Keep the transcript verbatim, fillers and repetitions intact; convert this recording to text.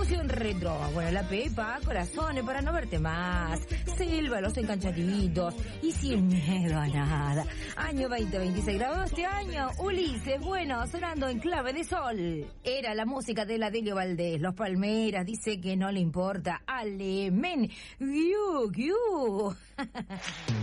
Fusión retro. Bueno, la Pepa, corazones para no verte más. Silva, los enganchaditos. Y sin miedo a nada. Año veinte veintiséis, grabado este año. Ulises, bueno, sonando en clave de sol. Era la música de la Delio Valdés. Los Palmeras, dice que no le importa. Alemen. Giu, giu.